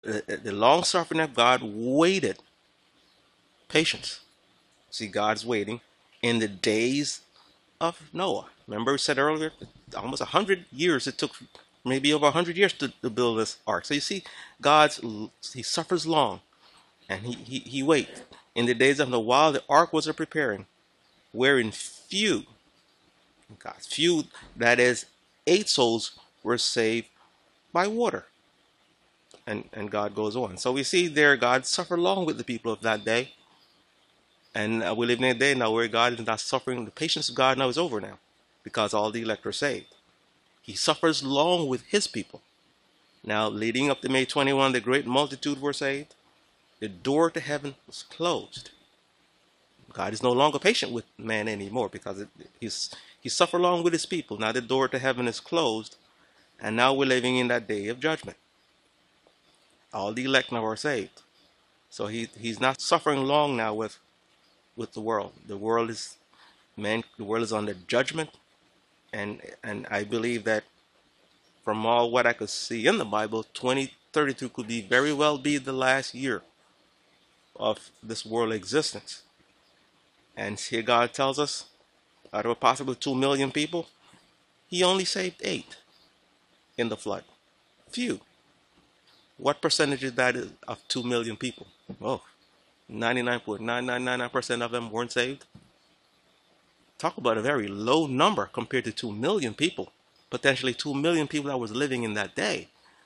The long suffering of God waited. Patience. See, God's waiting in the days of Noah. Remember, we said earlier, almost 100 years it took, maybe over 100 years to build this ark. So you see, God's he suffers long, and he waits. In the days of Noah, while the ark was preparing, wherein few, that is, 8 souls were saved by water. And God goes on. So we see there God suffered long with the people of that day. And we live in a day now where God is not suffering. The patience of God now is over now because all the elect are saved. He suffers long with his people. Now, leading up to May 21, the great multitude were saved. The door to heaven was closed. God is no longer patient with man anymore because he suffered long with his people. Now the door to heaven is closed, and now we're living in that day of judgment. All the elect now are saved. So he's not suffering long now with the world. The world is under judgment, and I believe that from all what I could see in the Bible, 2032 could be very well be the last year of this world existence. And here God tells us, out of possibly 2 million people, he only saved 8 in the flood. Few. What percentage is that of 2 million people? Oh, 99.9999% of them weren't saved. Talk about a very low number compared to 2 million people. Potentially 2 million people that was living in that day.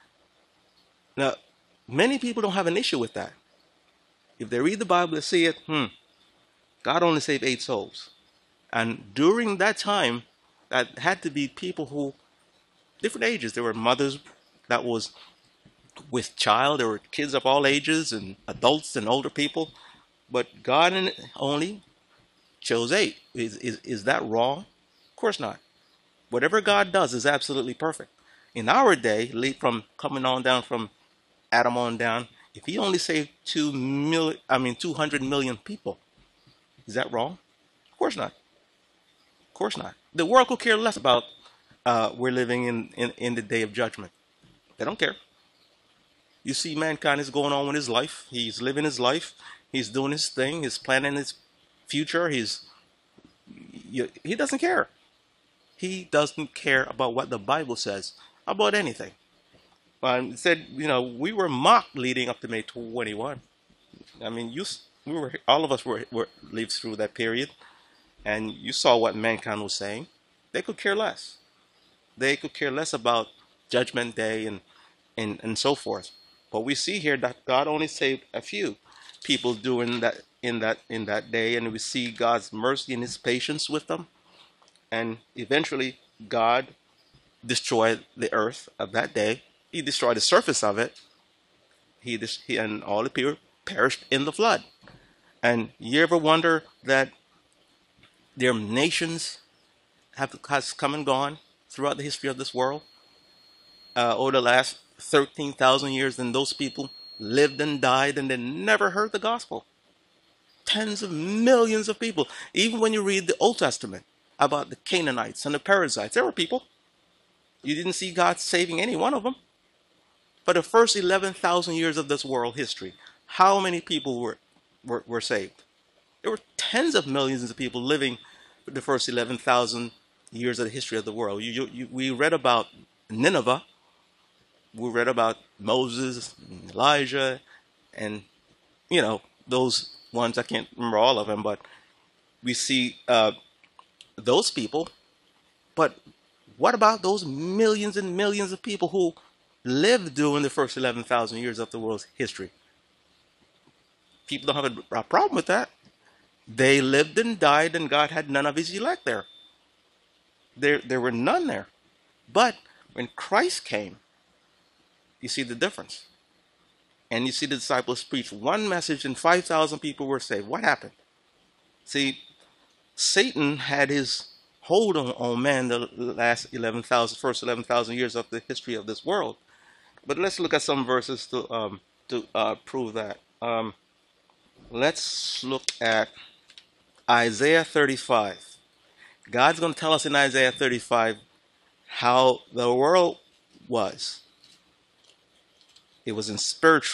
Now, many people don't have an issue with that. If they read the Bible, they see it, God only saved 8 souls. And during that time, that had to be people who, different ages. There were mothers that was with child. There were kids of all ages and adults and older people. But God only chose 8. Is that wrong? Of course not. Whatever God does is absolutely perfect. In our day, from coming on down from Adam on down, if he only saved 200 million people, is that wrong? Of course not. Of course not. The world could care less about we're living in the day of judgment. They don't care. You see, mankind is going on with his life. He's living his life. He's doing his thing. He's planning his future. He doesn't care. He doesn't care about what the Bible says about anything. It said, we were mocked leading up to May 21. I mean, all of us were lived through that period, and you saw what mankind was saying. They could care less. They could care less about Judgment Day and so forth. But we see here that God only saved a few people during that in that day, and we see God's mercy and His patience with them. And eventually, God destroyed the earth of that day. He destroyed the surface of it. And all the people perished in the flood. And you ever wonder that their nations has come and gone throughout the history of this world? Over the last 13,000 years, and those people lived and died and they never heard the gospel. Tens of millions of people. Even when you read the Old Testament about the Canaanites and the Perizzites, there were people. You didn't see God saving any one of them. For the first 11,000 years of this world history, how many people were saved? There were tens of millions of people living for the first 11,000 years of the history of the world. We read about Nineveh. We read about Moses, and Elijah, and those ones. I can't remember all of them, but we see those people. But what about those millions and millions of people who lived during the first 11,000 years of the world's history? People don't have a problem with that. They lived and died, and God had none of His elect there. There were none there. But when Christ came, you see the difference. And you see the disciples preach one message and 5,000 people were saved. What happened? See, Satan had his hold on man the first 11,000 years of the history of this world. But let's look at some verses to prove that. Let's look at Isaiah 35. God's going to tell us in Isaiah 35 how the world was. It was in spiritual